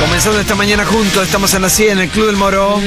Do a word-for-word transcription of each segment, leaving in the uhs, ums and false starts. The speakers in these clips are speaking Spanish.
Comenzando esta mañana juntos, estamos en la cien, en el Club del Moro.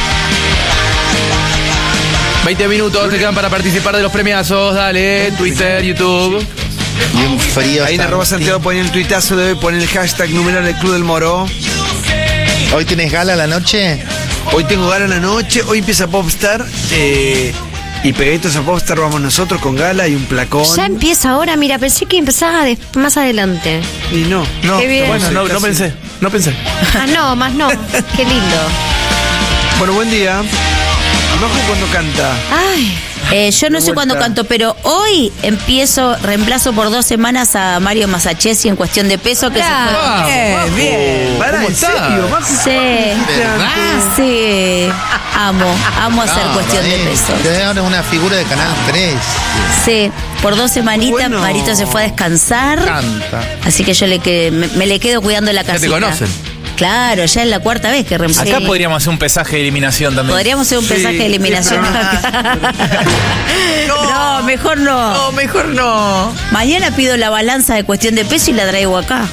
veinte minutos te quedan para participar de los premiazos. Dale, Twitter, YouTube. Y un frío. Ahí en arroba Santiago ponen el tuitazo de hoy, ponen el hashtag numeral del Club del Moro. ¿Hoy tenés gala a la noche? Hoy tengo gala en la noche, hoy empieza Popstar. Eh, y pegaditos a Popstar vamos nosotros con gala y un placón. Ya empieza ahora, mira, pensé que empezaba de- más adelante. Y no. No, Qué bien. bueno, no, no Casi. pensé, no pensé. Ah, no, más no. Qué lindo. Bueno, buen día. Majo cuando canta. Ay, Eh, yo no De sé cuándo vuelta. canto, pero hoy empiezo, reemplazo por dos semanas a Mario Masachesi en cuestión de peso que Claro. se fue. bien. Pará, ¿Cómo ¿en estás? serio, Majo? Sí, ¿Verdad? sí, amo, amo hacer Ah, cuestión de bueno. peso. Usted ahora es una figura de Canal tres. Sí, por dos semanitas Bueno. Marito se fue a descansar, Canta. así que yo le que, me, me le quedo cuidando la Ya casita. te conocen. Claro, ya es la cuarta vez que reemplazo. Acá podríamos hacer un pesaje de eliminación también. Podríamos hacer un Sí, pesaje de eliminación sí, pero acá. No, mejor no. No, mejor no. Mañana pido la balanza de cuestión de peso y la traigo acá.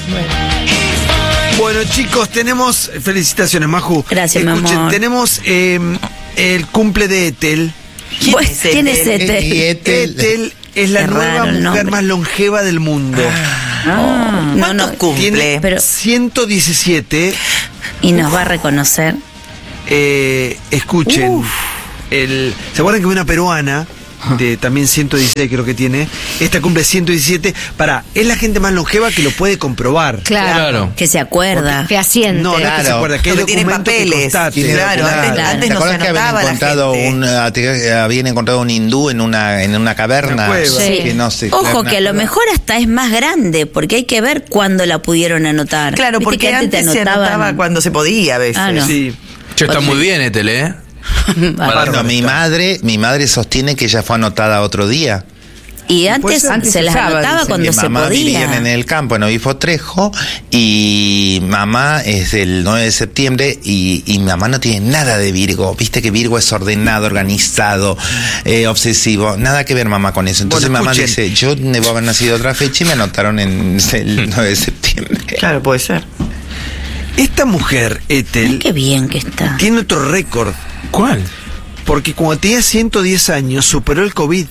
Bueno, chicos, tenemos. Felicitaciones, Maju. Gracias, mi Escuchen, amor. tenemos eh, el cumple de Ethel. ¿Quién Bueno, es ¿quién Ethel? es Ethel? Y Ethel. Ethel es la Qué nueva raro el mujer nombre. más longeva del mundo. Ah, no, ¿Cuántos no. cumple? Tiene Pero- ciento diecisiete. Y nos va a reconocer. Eh, escuchen. El, ¿Se acuerdan que una peruana de también ciento dieciséis creo que tiene? Esta cumple ciento diecisiete. Para, es la gente más longeva que lo puede comprobar. claro. Claro. Que se acuerda. Fehaciente. No, no es que se Claro. acuerda, que hay Porque tiene documento que papeles. constate. Tiene Claro, claro. antes- Claro. antes ¿Te no se acuerdas que habían anotaba la encontrado gente? un, ah, te- habían encontrado un hindú en una, en una caverna? Una cueva. Sí. Que no sé. Ojo que a lo mejor hasta es más grande, porque hay que ver cuándo la pudieron anotar. Claro, Viste porque que antes, te se anotaban- anotaba cuando se podía a veces. Ah, no. Sí. Che, está muy bien, Etel, ¿eh? Bueno, mi madre, mi madre sostiene que ella fue anotada otro día. Y antes ser, antes se se las usaba, anotaba dicen cuando Mi se mamá vivía en podía. el campo, en Obispo Trejo, y mamá es del nueve de septiembre, y, y mamá no tiene nada de Virgo. Viste que Virgo es ordenado, organizado, eh, obsesivo. Nada que ver mamá con eso. Entonces Bueno, mamá escuchen. dice, yo debo haber nacido otra fecha y me anotaron en el nueve de septiembre. Claro, puede ser. Esta mujer, Ethel, Qué bien que está. tiene otro récord. ¿Cuál? Porque cuando tenía ciento diez años superó el COVID.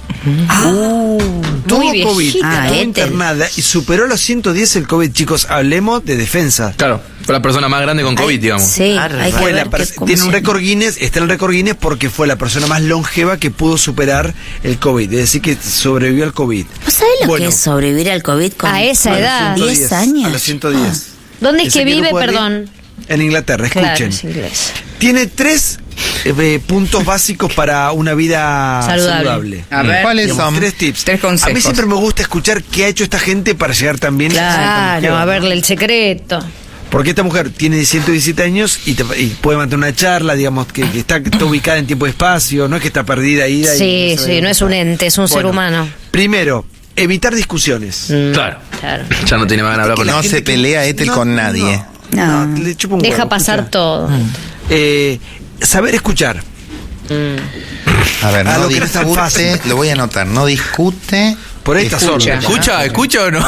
Tuvo Muy COVID, viejita. Ah, estuvo Ethel. internada y superó los ciento diez el COVID. Chicos, hablemos de defensa. Claro, fue la persona más grande con COVID, Ay, digamos. Sí, Claro, hay que Fue la ver per- que- cómo tiene un se- récord Guinness, está en el récord Guinness porque fue la persona más longeva que pudo superar el COVID. Es decir, que sobrevivió al COVID. ¿Vos sabés lo Bueno. que es sobrevivir al COVID con A esa A los edad. ciento diez años? A los ciento diez. ¿Dónde es Ese que no vive, puede- perdón? En Inglaterra, Claro, escuchen. es inglés. Tiene tres eh, puntos básicos para una vida Saludable. saludable. A ver, ¿Cuáles Digamos, son? tres tips. Tres consejos. A mí siempre me gusta escuchar qué ha hecho esta gente para llegar también Claro, a verle el secreto. Porque esta mujer tiene ciento diecisiete años y, te- y puede mantener una charla, digamos, que, que está, está ubicada en tiempo y espacio, no es que está perdida ahí. ahí, Sí, no sabe sí, dónde no es está. un ente, es un ser Bueno, humano. Primero, evitar discusiones. Claro. Claro. Ya no tiene más ganas de hablar con La No gente se que- pelea Ethel no, con nadie. No, No. le chupa un Deja huevo, pasar escucha. todo. Eh, saber escuchar. A ver, Ah, no lo que no es tan discute, fácil. lo voy a anotar, no discute. Por ahí está escucha. sordo. ¿Escucha? ¿Escucha o no?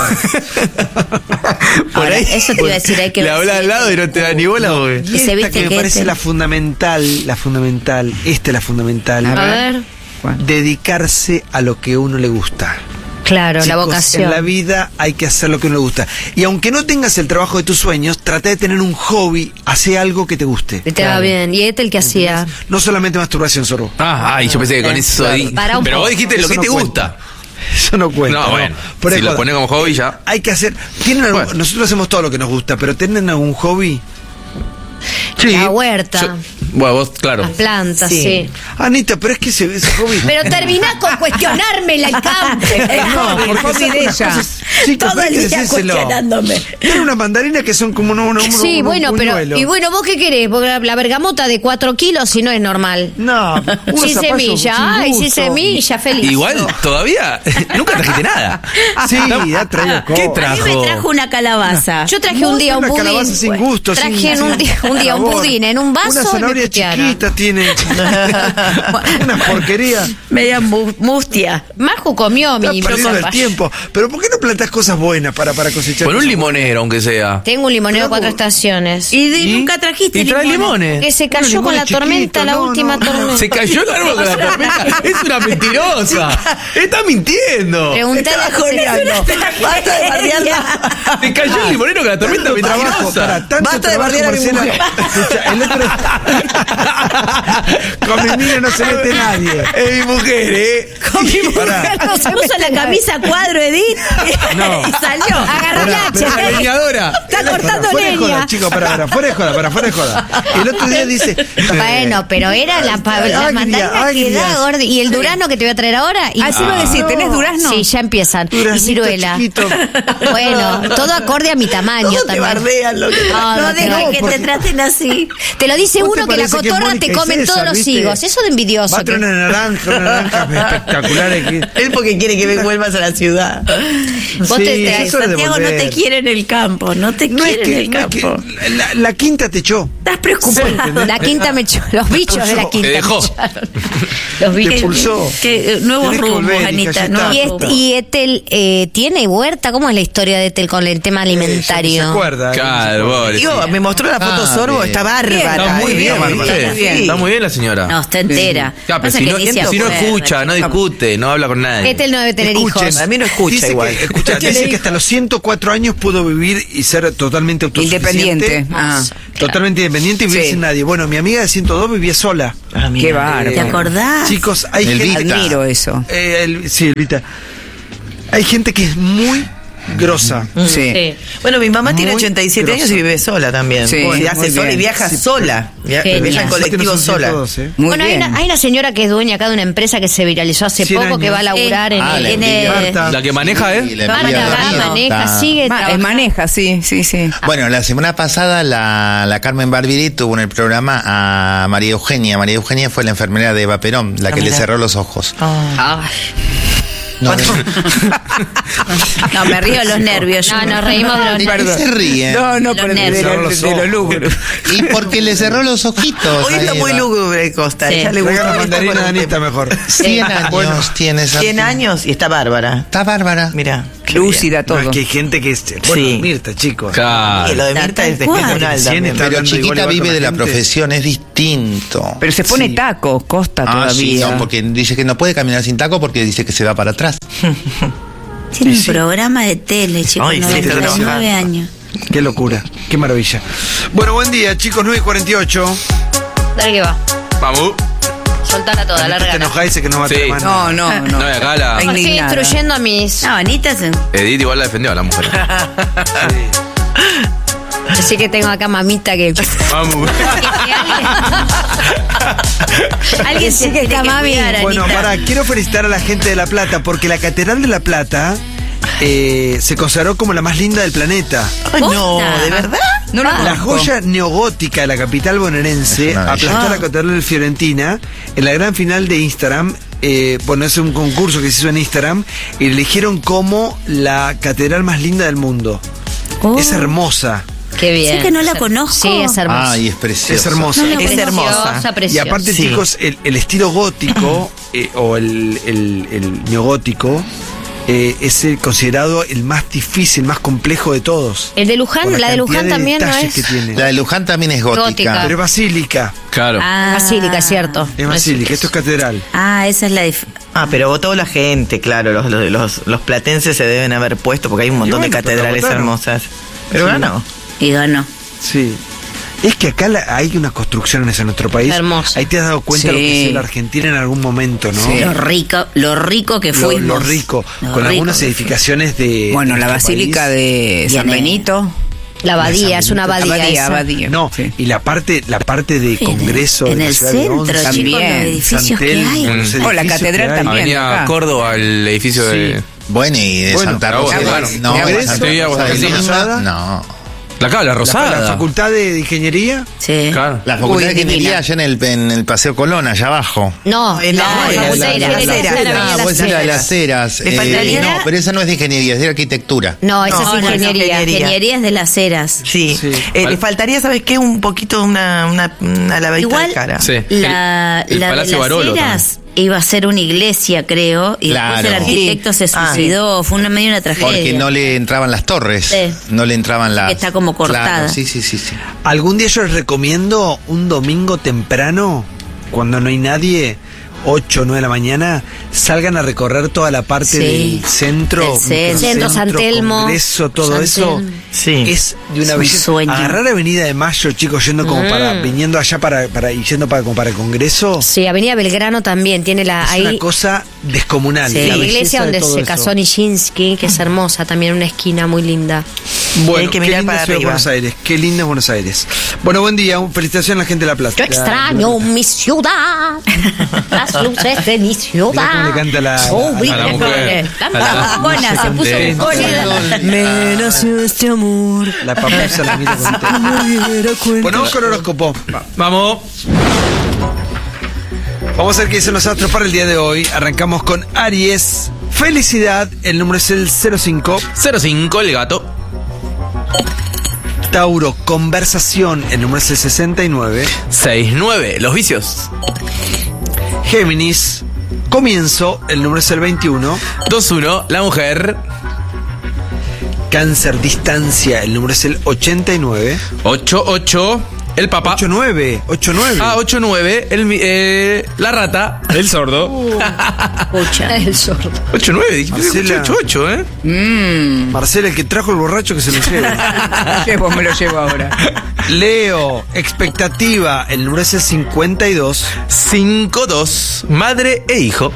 Por Ahora, ahí. eso te iba a decir, hay que Le ver habla si- al lado y no te da ni bola, güey. Y Y se esta viste que me que parece este- la fundamental, la fundamental, esta es la fundamental. A ver. Dedicarse a lo que a uno le gusta. Claro, la Chicos, vocación. En la vida hay que hacer lo que a uno le gusta. Y aunque no tengas el trabajo de tus sueños, trata de tener un hobby, hace algo que te guste. Que te va bien. ¿Y este el que hacía? No solamente masturbación, Zorro. Ah, ay, yo pensé que con eso Claro. ahí. Para un Pero vos poco. dijiste lo Eso que no te cuenta. gusta. Eso no cuenta. No, bueno. Por Si ahí lo joda. pones como hobby ya. Hay que hacer. ¿Tienen algún- Bueno. Nosotros hacemos todo lo que nos gusta, pero ¿tienen algún hobby? La huerta. Yo- bueno, vos, claro. Las plantas, sí. Sí. Anita, pero es que ese, ese hobby. Pero termina con cuestionarme el alcance. No, porque hobby son de unas ella. cosas- chicos, Todo hay el que día decírselo. cuestionándome. Tiene unas mandarinas que son como uno, uno, uno- Sí, uno- bueno, un pero. buñuelo. Y bueno, ¿vos qué querés? Porque la, la bergamota de cuatro kilos, si no es normal. No, un Sin zapallo semilla, sin ay, sin gusto. semilla, feliz. Igual, todavía. Nunca trajiste nada. Sí, ha traído ¿Qué cosas. trajo? A mí me trajo una calabaza. Yo traje No, un día un una budín. calabaza sin gusto, Traje sin- un sin día, un día un budín en un vaso Una y me zanahoria putearon. chiquita tiene. Una porquería. Media mu- mustia. Maju comió Estás mi perdiendo el sopa. tiempo. Pero ¿por qué no plantas cosas buenas para, para cosechar? Con un cosas limonero, aunque sea. Tengo un limonero de Pero, cuatro estaciones. Y, de- ¿Y? nunca trajiste ¿Y trae limones. limones? Que se Bueno, cayó con la limones tormenta, chiquitos, la no, última no, no. tormenta. Se cayó el árbol con la tormenta. Es una mentirosa. Está mintiendo. Pregunté a la Basta de bardearla. Se cayó el limonero con la tormenta Tanto trabajo, mentirosa. para tanto Basta de trabajo, bardear a mi Marcela. mujer. Escucha, el otro... Con mi niña no se mete nadie. Es mi mujer, ¿eh? Con mi mujer Pará. no se puso la camisa a cuadro, Edith. No. Y salió. Agarró el Pará, hacha. pero La leñadora. Está cortando fuera de joda, leña. chicos, para, para, fuera de joda, para, fuera de joda. El otro día dice... Bueno, pero era la, pa- la Agria, mandarina que agria. da, gordi. Y el durano que te voy a traer ahora. Y, Así iba a decir, ¿tenés durazno? Sí, ya empiezan. Y Duraznito ciruela. chiquito. Bueno, todo acorde a mi tamaño Todos te también. bardean, lo que- No, No no te dejes va- que porque- te traten así. Te lo dice ¿Vos te uno que la parece que cotorra Mónica te y comen César, todos los viste? higos. Eso de envidioso. Va a traer que- una naranja, una naranja espectacular. aquí. Él porque quiere que me vuelvas a la ciudad. Vos Sí, te- te- eso de Santiago no te volver. quiere en el campo. No te No es quiere en que, el no es que campo. la, la quinta te echó. Estás preocupado. La quinta me echó. Los bichos de la quinta. Te dejó. me echaron. Los Te bichos. expulsó. Que, eh, nuevos Tenés que rumbos, volver, hija, Anita. ya nuevos está. Y, rumbos. este- y Etel eh, tiene huerta. ¿Cómo es la historia de Etel con el tema ¿Se alimentario? acuerda? Claro, pobre. Digo, me mostró la foto Ah, Sorbo, bien. está bárbara. Está muy eh, bien, sí. Bárbara. muy bien. Está muy bien la señora. No, está entera. Claro, pero Pasa si que no, ni se si no acuerda. escucha, no discute, no habla con nadie. Etel no debe tener Escuchen, hijos. A mí no escucha dice igual. Que, escucha, dice que hasta los ciento cuatro años pudo vivir y ser totalmente autosuficiente. Independiente. Ah. Totalmente independiente y vivir Sí. sin nadie. Bueno, mi amiga de ciento dos vivía sola. Ah, mira. Qué bárbaro. ¿Te acordás? Chicos, hay El gente... Vita. Admiro eso. Eh, el- sí, Elvita. Hay gente que es muy grosa. Sí. Sí. Bueno, mi mamá tiene Muy ochenta y siete grosa. años y vive sola también. Sí, y muy hace sola y bien. viaja Sí, sola. Via- Genial. Viaja en Suerte que colectivo no son sola. ciento dos, ¿eh? Muy Bueno, hay bien. una, hay una señora que es dueña acá de una empresa que se viralizó hace cien poco que años. va a laburar en Ah, el. la en envidia. el- Marta. La que maneja, ¿eh? Sí, la Marta envidia va, bonita. maneja, sigue. Ma- trabajando. maneja, sí, sí, sí. Bueno, la semana pasada la, la Carmen Barbieri tuvo en el programa a María Eugenia. María Eugenia fue la enfermera de Eva Perón, la Ah, que le mira. cerró los ojos. Ah. Ay. No, No, me río de los nervios. yo. No, nos reímos de los ¿de qué se ríen? No, no, Los pero de, nervios. de, Cerró de, los de lo ojos. lúgubre. Y porque le cerró los ojitos. Hoy a está muy Eva. lúgubre Costa. Sí. Ella le Traigan gusta la esto mandarina con de el Anita tema. mejor. cien años Bueno. tiene esa. cien años y está bárbara. Está bárbara. Mira. Lúcida No, todo. es que hay gente que es. Bueno, Sí. Mirta, chicos. Claro. Y lo de Tal Mirta es cual. descomunal Cien también. está Pero hablando igual, chiquita igual vive con de la gente. profesión, es distinto. Pero se pone Sí. taco, Costa Ah, sí, todavía. no, porque dice que no puede caminar sin taco porque dice que se va para atrás. Tiene un Sí, sí. programa de tele, chicos, Ay, sí, noventa y está nueve trabajando. años. Qué locura, qué maravilla. Bueno, buen día, chicos, nueve y cuarenta y ocho. Dale que va. Vamos. Soltala toda, Te larga. enojás y dice que no va a Sí. tener mano. No, no, no. No, y acá la Ay, Estoy indignada. instruyendo a mis. No, Anita se... Edith igual la defendió a la mujer. Así que tengo acá mamita que. Vamos. Alguien se Sí que tiene está que mami. cuidar, Bueno, Anita. para, quiero felicitar a la gente de La Plata porque la Catedral de La Plata eh, se consagró como la más linda del planeta. Ay, no, Posta. ¿de verdad? No lo La conozco. joya neogótica de la capital bonaerense Es una belleza. aplastó a la Ah. Catedral de Fiorentina en la gran final de Instagram. Eh, bueno, es un concurso que se hizo en Instagram y la eligieron como la catedral más linda del mundo. Oh. Es hermosa. Qué bien. Sí que no la conozco. Sí, es hermosa. Ay, es preciosa. Es hermosa. No la Es conozco. hermosa. Preciosa, Y preciosa. aparte, Sí. chicos, el, el estilo gótico eh, o el, el, el neogótico eh, es el considerado el más difícil, más complejo de todos. El de Por Luján, la de cantidad Luján también no detalles es. que tiene. La de Luján también es gótica. Gótica. Pero es basílica. Claro. Ah. Basílica, cierto. Es basílica, esto es catedral. Ah, esa es la dif- Ah, pero votó la gente, claro. Los, los, los, los platenses se deben haber puesto porque hay un montón Y de bueno, pero catedrales votaron. hermosas. Pero Sí. ganó. Y ganó. Sí. Es que acá la- hay unas construcciones en nuestro país. Hermosa. Ahí te has dado cuenta Sí. lo que es la Argentina en algún momento, ¿no? Sí. Lo rico, lo rico que Lo, fuimos. lo rico. Lo con rico algunas que edificaciones de. Bueno, de la nuestro Basílica país. de San Viene. Benito. La abadía, es una abadía. Abadía, esa. abadía. No, Sí. y la parte, la parte de En el- Congreso en de el la ciudad centro, de Once, chicos, También. los edificios San que Telmo, hay. los Oh, la edificios catedral que hay. también. Avenida acá. Córdoba, el edificio de. Sí. Bueno, y de Bueno, Santa Aguas Rosa. Buenas. No, Aguas Santa Buenas. Rosa de Aguas Lima, Buenas. no. La acá, la rosada. La, la facultad de ingeniería. Sí. Claro. La facultad Uy, de ingeniería divina. allá en el, en el Paseo Colón, allá abajo. No, Eh, no, la, la- la, la- la, la- la- la- la- la- Ah, la- vos decís la de la- las ceras. Le faltaría- no, pero esa no es de ingeniería, es de arquitectura. No, esa No, es no, no, ingeniería. ingeniería. Ingenierías de las Heras. Sí. Sí. Eh, Fal- le faltaría, ¿sabes qué? Un poquito, una, una, una lavadita Igual, de cara. Sí. La, El- el la de Palacio las Barolo Heras iba a ser una iglesia, creo, y Claro. después el arquitecto se Sí. Ah. suicidó. Fue una medio una tragedia. Porque no le entraban las torres. Sí. No le entraban las. Que está como cortada. Claro, sí, sí, sí, sí. Algún día yo les recomiendo un domingo temprano, cuando no hay nadie, ocho o nueve de la mañana, salgan a recorrer toda la parte Sí. del centro, Del centro. microcentro, Centro, San Telmo, Congreso, todo San eso. Telmo. Sí. Es de una Es un belleza. sueño. Agarrar Avenida de Mayo, chicos, yendo como Mm. para, viniendo allá para, para y yendo para, como para el Congreso. Sí, Avenida Belgrano también tiene la Es ahí una cosa descomunal. Sí. la la belleza iglesia de donde todo se eso. casó Nijinsky, que es hermosa, también una esquina muy linda. Bueno, Hay que qué mirar linda para ciudad de arriba. Buenos Aires, qué linda es Buenos Aires. Bueno, buen día, un- felicitaciones a la gente de La Plata. Yo extraño mi ciudad, las luces de mi Mirá cómo ciudad. le canta la- Oh, a la mira mujer. cómo le- A la- La buscona, se puso Sí. buscona. Me nació este amor. La papusa la mira con usted. Bueno, vamos con horóscopo. Vamos. Vamos a ver qué dicen los astros para el día de hoy. Arrancamos con Aries. Felicidad, el número es el cero cinco. cero cinco, el gato. Tauro, conversación, el número es el sesenta y nueve. seis nueve, los vicios. Géminis, comienzo, el número es el veintiuno. dos uno, la mujer. Cáncer, distancia, el número es el ochenta y nueve. ocho ocho, el papá. ocho nueve, ocho nueve. Ah, ocho nueve, el, mi- eh, la rata. El sordo. Escucha. El sordo. ocho nueve, dije Marcela. ocho ocho, ¿eh? Marcela, el que trajo el borracho que se lo lleve. Llevo, me lo llevo ahora. Leo, expectativa, el número es el cincuenta y dos. cinco dos, madre e hijo.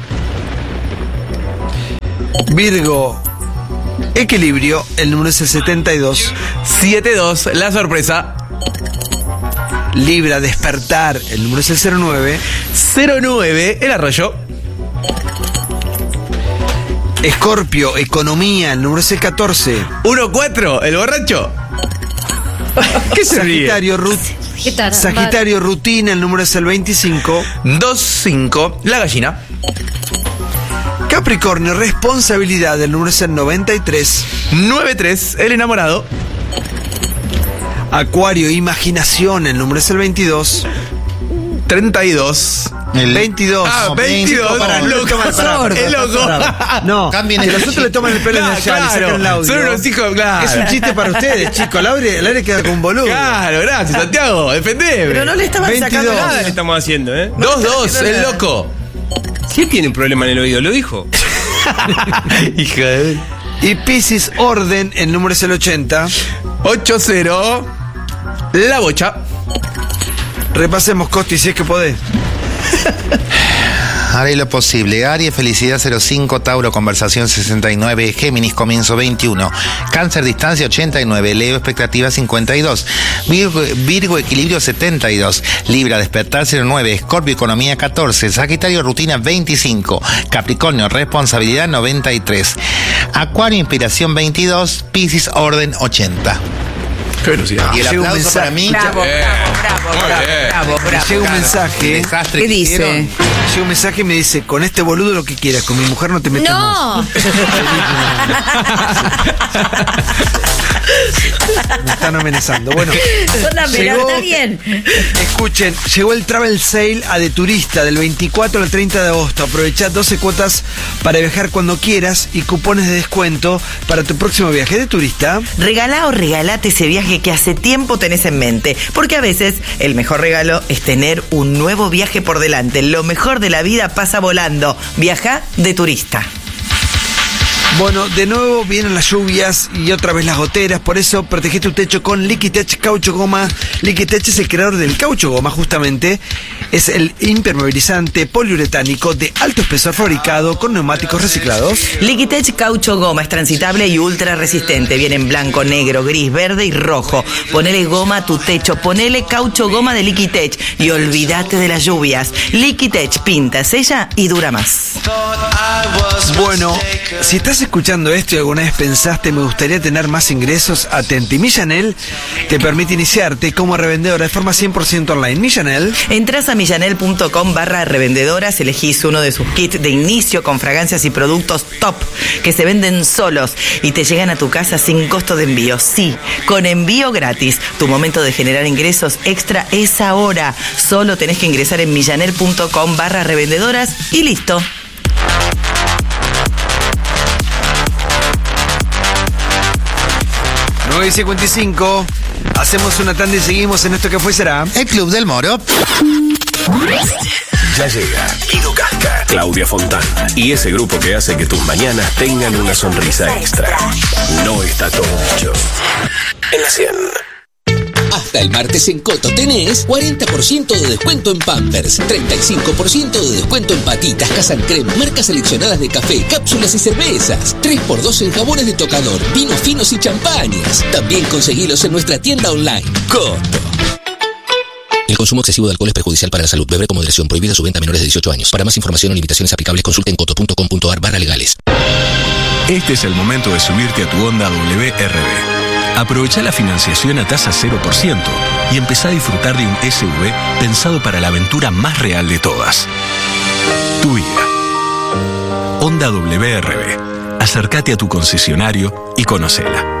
Virgo, equilibrio, el número es el setenta y dos. siete dos, la sorpresa. Libra, despertar, el número es el cero nueve. cero nueve, el arroyo. Escorpio, economía, el número es el catorce. uno cuatro, el borracho. ¿Qué se ríe? Sagitario, ru- ¿Qué tal? Sagitario, rutina, el número es el veinticinco. dos cinco, la gallina. Capricornio, responsabilidad, el número es el noventa y tres. nueve tres, el enamorado. Acuario, imaginación, el número es el veintidós. treinta y dos. El veintidós. Ah, No, veintidós. veinticinco, pará, el no, loco. sordo, El loco. No, Cambien que el los otros chiste. le toman el pelo en Claro, el y sacan el claro. audio. Son unos hijos, claro. Es un chiste para ustedes, chicos. Al aire, al aire queda con un boludo. Claro, gracias, Santiago. Defendeme. Pero no le estaban sacando veintidós. nada. Nada le estamos haciendo, ¿eh? dos dos, el loco. ¿Quién tiene un problema en el oído? Lo dijo. Hija de... Y Piscis, orden, el número es el ochenta. ocho cero, la bocha. Repasemos, Costi, si es que podés. Haré lo posible. Aries, felicidad cero cinco, Tauro, conversación sesenta y nueve, Géminis, comienzo veintiuno, Cáncer, distancia ochenta y nueve, Leo, expectativa cincuenta y dos, Virgo, Virgo, equilibrio setenta y dos, Libra, despertar cero nueve, Escorpio, economía catorce, Sagitario, rutina veinticinco, Capricornio, responsabilidad noventa y tres, Acuario, inspiración veintidós, Piscis, orden ochenta. Qué velocidad. Y el Llega un aplauso mensaje. para mí. Bravo, Bien. bravo, Muy bravo, bien. bravo, Me bravo. llega un El mensaje. desastre ¿Qué que dice? hicieron. Llega un mensaje y me dice, con este boludo lo que quieras, con mi mujer no te metas más. No, Me están amenazando. Bueno, Suena, pero llegó- está bien. escuchen, llegó el Travel Sale a De Turista del veinticuatro al treinta de agosto. Aprovechá doce cuotas para viajar cuando quieras y cupones de descuento para tu próximo viaje de turista. Regalá o regalate ese viaje que hace tiempo tenés en mente, porque a veces el mejor regalo es tener un nuevo viaje por delante. Lo mejor de la vida pasa volando. Viaja de turista. Bueno, de nuevo vienen las lluvias y otra vez las goteras, por eso protege tu techo con Liquitech Caucho Goma. Liquitech es el creador del caucho goma, justamente. Es el impermeabilizante poliuretánico de alto espesor fabricado con neumáticos reciclados. Liquitech Caucho Goma es transitable y ultra resistente. Viene en blanco, negro, gris, verde y rojo. Ponele goma a tu techo, ponele caucho goma de Liquitech y olvídate de las lluvias. Liquitech pinta, sella y dura más. Bueno, si estás escuchando esto y alguna vez pensaste, me gustaría tener más ingresos? Atenti, Millanel te permite iniciarte como revendedora de forma cien por ciento online. Millanel. Entrás a millanel.com barra revendedoras, elegís uno de sus kits de inicio con fragancias y productos top que se venden solos y te llegan a tu casa sin costo de envío. Sí, con envío gratis. Tu momento de generar ingresos extra es ahora. Solo tenés que ingresar en millanel.com barra revendedoras y listo. nueve y cincuenta y cinco. Hacemos una tanda y seguimos en esto que fue será. El Club del Moro. Ya llega Guido Casca, Claudia Fontán y ese grupo que hace que tus mañanas tengan una sonrisa extra. No está todo dicho. En la cien. Hasta el martes en Coto tenés cuarenta por ciento de descuento en Pampers, treinta y cinco por ciento de descuento en patitas, Casan Creme, marcas seleccionadas de café, cápsulas y cervezas, tres por dos en jabones de tocador, vinos finos y champañas. También conseguilos en nuestra tienda online. Coto. El consumo excesivo de alcohol es perjudicial para la salud. Beber con moderación. Prohibida su venta a menores de dieciocho años. Para más información o limitaciones aplicables, consulte en coto punto com punto ar barra legales. Este es el momento de subirte a tu Honda W R V. Aprovecha la financiación a tasa cero por ciento y empezá a disfrutar de un S U V pensado para la aventura más real de todas. Tu vida. Honda W R V. Acércate a tu concesionario y conócela.